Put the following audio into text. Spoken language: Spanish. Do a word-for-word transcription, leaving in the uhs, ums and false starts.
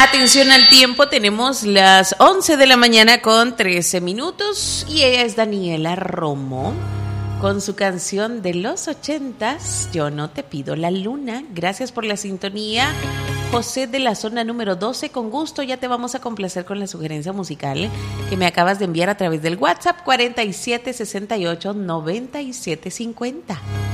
Atención al tiempo, tenemos las once de la mañana con trece minutos y ella es Daniela Romo con su canción de los ochentas, Yo no te pido la luna. Gracias por la sintonía. José de la zona número doce, con gusto ya te vamos a complacer con la sugerencia musical que me acabas de enviar a través del WhatsApp cuarenta y siete sesenta y ocho noventa y siete cincuenta.